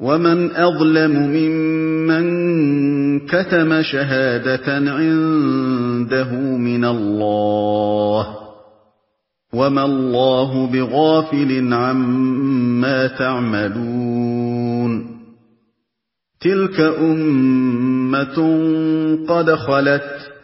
وَمَنْ أَظْلَمُ مِمَّن كَتَمَ شَهَادَةً عِندَهُ مِنَ اللَّهِ ۗ وَمَا اللَّهُ بِغَافِلٍ عَمَّا تَعْمَلُونَ تِلْكَ أُمَّةٌ قَدْ خَلَتْ